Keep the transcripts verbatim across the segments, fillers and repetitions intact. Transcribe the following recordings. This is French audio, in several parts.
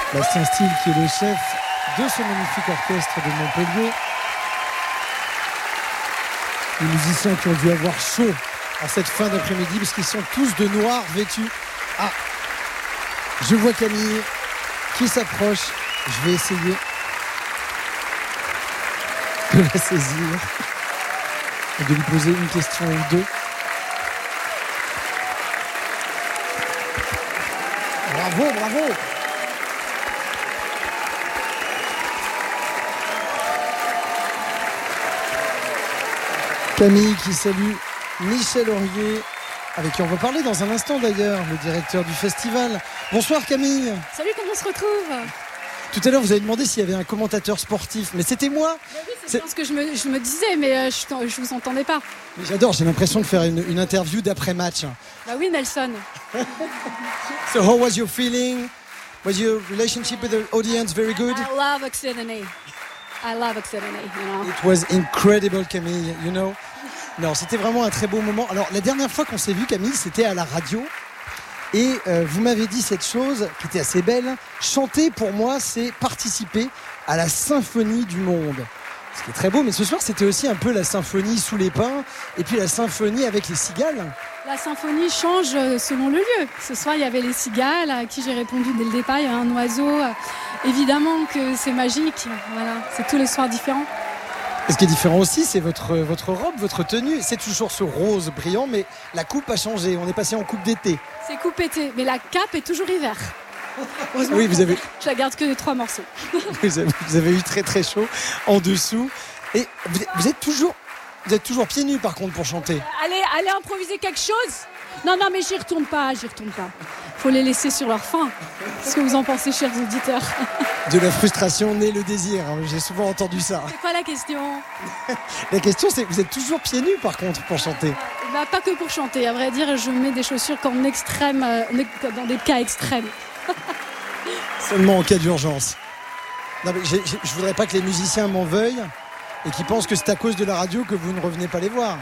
Bastien Steele qui est le chef de ce magnifique orchestre de Montpellier. Les musiciens qui ont dû avoir chaud en cette fin d'après-midi parce qu'ils sont tous de noir vêtus. Ah, je vois Camille qui s'approche. Je vais essayer de la saisir et de lui poser une question ou deux. Bravo, bravo! Camille qui salue Michel Aurier, avec qui on va parler dans un instant d'ailleurs, le directeur du festival. Bonsoir Camille. Salut, comment on se retrouve? Tout à l'heure vous avez demandé s'il y avait un commentateur sportif, mais c'était moi. Bah oui, c'est, c'est ce que je me, je me disais, mais euh, je ne vous entendais pas. Mais j'adore, j'ai l'impression de faire une, une interview d'après-match. Bah oui, Nelson. So how was your feeling? Was your relationship with the audience very good? I love Occitanie. I love Occitanie, you know. It was incredible, Camille, you know. Non, c'était vraiment un très beau moment. Alors, la dernière fois qu'on s'est vu, Camille, c'était à la radio. Et euh, vous m'avez dit cette chose qui était assez belle. Chanter, pour moi, c'est participer à la symphonie du monde. Ce qui est très beau, mais ce soir, c'était aussi un peu la symphonie sous les pins. Et puis la symphonie avec les cigales. La symphonie change selon le lieu. Ce soir, il y avait les cigales, à qui j'ai répondu dès le départ. Il y a un oiseau. Évidemment que c'est magique. Voilà, c'est tous les soirs différents. Et ce qui est différent aussi, c'est votre, votre robe, votre tenue. C'est toujours ce rose brillant, mais la coupe a changé. On est passé en coupe d'été. C'est coupe été, mais la cape est toujours hiver. Oui, vous avez... Je la garde que les trois morceaux. Vous avez, vous avez eu très très chaud en dessous. Et vous, vous êtes toujours... Vous êtes toujours pieds nus par contre pour chanter. Allez, allez improviser quelque chose. Non, non, mais j'y retourne pas, j'y retourne pas. Faut les laisser sur leur faim. Qu'est-ce que vous en pensez, chers auditeurs? De la frustration naît le désir. J'ai souvent entendu ça. C'est quoi la question? La question, c'est que vous êtes toujours pieds nus par contre pour chanter. Bah, pas que pour chanter. À vrai dire, je mets des chaussures qu'en extrême, euh, dans des cas extrêmes. Seulement en cas d'urgence. Non, mais j'ai, j'ai, je voudrais pas que les musiciens m'en veuillent et qu'ils pensent que c'est à cause de la radio que vous ne revenez pas les voir.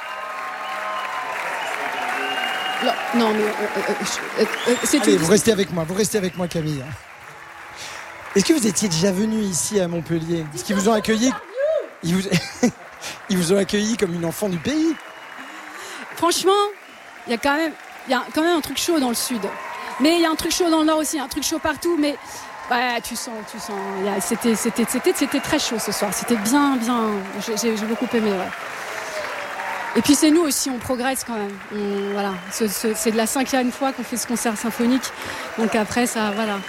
Non, non mais euh, euh, euh, c'est Allez, une... vous restez avec moi, vous restez avec moi, Camille. Est-ce que vous étiez déjà venu ici à Montpellier? Est-ce qu'ils vous ont accueilli? Ils vous... Ils vous ont accueilli comme une enfant du pays? Franchement, il y a quand même, il y a quand même un truc chaud dans le sud. Mais il y a un truc chaud dans le nord aussi, un truc chaud partout. Mais ouais, tu sens, tu sens. Il y a, c'était, c'était, c'était, c'était très chaud ce soir. C'était bien, bien. J'ai, j'ai, j'ai beaucoup aimé. Ouais. Et puis c'est nous aussi, on progresse quand même. On, voilà, c'est, c'est, c'est de la cinquième fois qu'on fait ce concert symphonique. Donc après, ça, voilà,